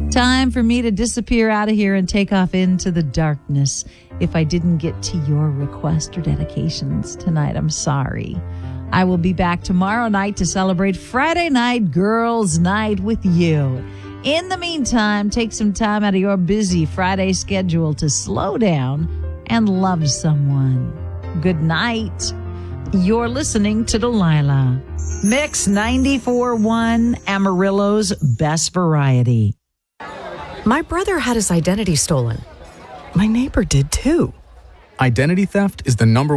Time for me to disappear out of here and take off into the darkness. If I didn't get to your request or dedications tonight, I'm sorry. I will be back tomorrow night to celebrate Friday Night Girls Night with you. In the meantime, take some time out of your busy Friday schedule to slow down and love someone. Good night. You're listening to Delilah. Mix 94.1, Amarillo's best variety. My brother had his identity stolen. My neighbor did too. Identity theft is the number